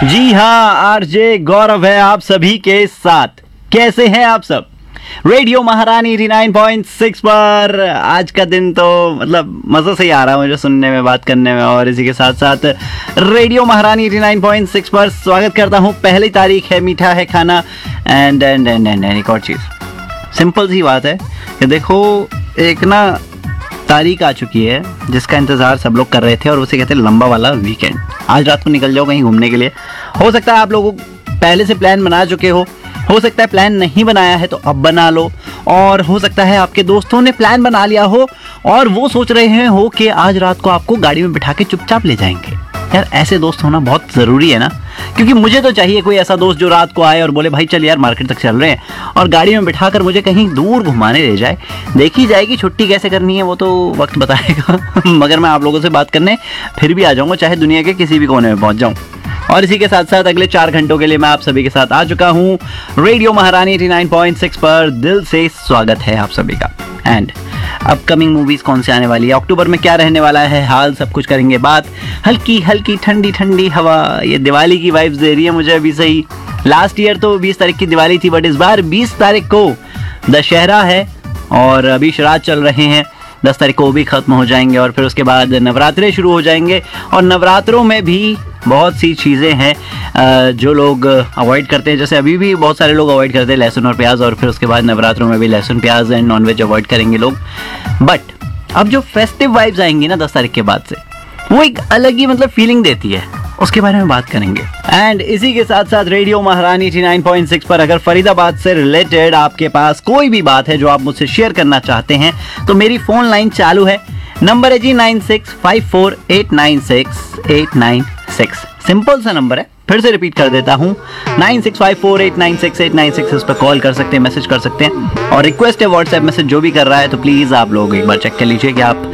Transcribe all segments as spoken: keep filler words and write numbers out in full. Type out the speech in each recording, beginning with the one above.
जी हाँ, आरजे गौरव है आप सभी के साथ। कैसे हैं आप सब? रेडियो महारानी नवासी पॉइंट सिक्स पर आज का दिन तो मतलब मज़े से ही आ रहा है मुझे सुनने में, बात करने में, और इसी के साथ साथ रेडियो महारानी नवासी पॉइंट सिक्स पर स्वागत करता हूँ। पहली तारीख है, मीठा है खाना, एंड एंड एंड एंड एक और चीज़, सिंपल सी बात है कि देखो, एक ना तारीख आ चुकी है जिसका इंतज़ार सब लोग कर रहे थे, और उसे कहते हैं लंबा वाला वीकेंड। आज रात को निकल जाओ कहीं घूमने के लिए। हो सकता है आप लोगों पहले से प्लान बना चुके हो हो सकता है प्लान नहीं बनाया है तो अब बना लो, और हो सकता है आपके दोस्तों ने प्लान बना लिया हो और वो सोच रहे हैं हो कि आज रात को आपको गाड़ी में बिठा के चुपचाप ले जाएंगे। यार ऐसे दोस्त होना बहुत ज़रूरी है ना, क्योंकि मुझे तो चाहिए कोई ऐसा दोस्त जो रात को आए और बोले भाई चल यार मार्केट तक चल रहे हैं, और गाड़ी में बिठाकर मुझे कहीं दूर घुमाने ले जाए। देखी जाएगी छुट्टी कैसे करनी है वो तो वक्त बताएगा मगर मैं आप लोगों से बात करने फिर भी आ जाऊँगा, चाहे दुनिया के किसी भी कोने में पहुँच जाऊँ। और इसी के साथ साथ अगले चार घंटों के लिए मैं आप सभी के साथ आ चुका हूँ रेडियो महारानी नवासी पॉइंट सिक्स पर। दिल से स्वागत है आप सभी का। एंड अपकमिंग मूवीज कौन से आने वाली है, अक्टूबर में क्या रहने वाला है, हाल सब कुछ करेंगे बात। हल्की हल्की ठंडी ठंडी हवा, ये दिवाली की वाइब्स दे रही है मुझे अभी से ही। लास्ट ईयर तो बीस तारीख की दिवाली थी, बट इस बार बीस तारीख को दशहरा है और अभी श्राद्ध चल रहे हैं। दस तारीख को वो भी खत्म हो जाएंगे और फिर उसके बाद नवरात्रे शुरू हो जाएंगे, और नवरात्रों में भी बहुत सी चीज़ें हैं जो लोग अवॉइड करते हैं। जैसे अभी भी बहुत सारे लोग अवॉइड करते हैं लहसुन और प्याज, और फिर उसके बाद नवरात्रों में भी लहसुन प्याज एंड नॉनवेज अवॉइड करेंगे लोग। बट अब जो फेस्टिव वाइब्स आएंगी ना दस तारीख के बाद से, वो एक अलग ही मतलब फीलिंग देती है, उसके बारे में बात करेंगे। एंड इसी के साथ साथ रेडियो महारानी नवासी पॉइंट सिक्स पर अगर फरीदाबाद से रिलेटेड आपके पास कोई भी बात है जो आप मुझसे शेयर करना चाहते हैं तो मेरी फोन लाइन चालू है। नंबर है जी nine six five four eight nine six eight nine six. Simple सा नंबर है, फिर से रिपीट कर देता हूँ, nine six five four eight nine six eight nine six. इस पर कॉल कर सकते हैं, मैसेज कर सकते हैं, और रिक्वेस्ट है व्हाट्सएप मैसेज जो भी कर रहा है तो प्लीज़ आप लोग एक बार चेक कर लीजिए कि आप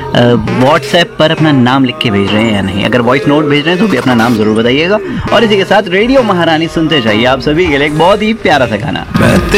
व्हाट्सएप पर अपना नाम लिख के भेज रहे हैं या नहीं। अगर वॉइस नोट भेज रहे हैं तो भी अपना नाम ज़रूर बताइएगा। और इसी के साथ रेडियो महारानी सुनते जाइए, आप सभी के लिए एक बहुत ही प्यारा सा गाना।